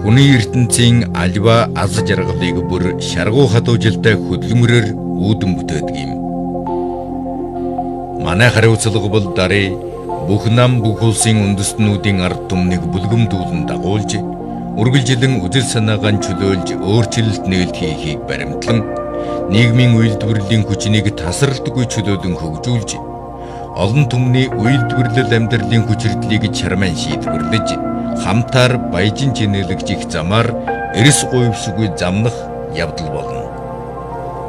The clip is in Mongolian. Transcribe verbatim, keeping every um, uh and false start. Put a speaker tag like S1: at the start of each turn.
S1: Хүний ертөнцийн альва аз жаргалыг бүр шаргуу хадуужилтай хөдөлмөрөөр үүдэн бүтээдэг юм. Манай хариуцлага бол дарыг бүх нам бүх улсын үндэстнүүдийн ард түмнийг бүлгэмдүүлэн дагуулж, үргэлжилэн үзэл санаагаа чөлөөлж өөрчлөлт нээлт хийхийг баримтлан, нийгмийн үйлдвэрлэлийн хүчнийг тасралтгүй чөлөөлөн хөгжүүлж, олон түмний үйлдвэрлэл амьдралын хүчирдлийг чарман шийдвэрлэж, хамтаар баяжин чинэлэгжих замаар эрс гуйвсгүй замнах явдал болно.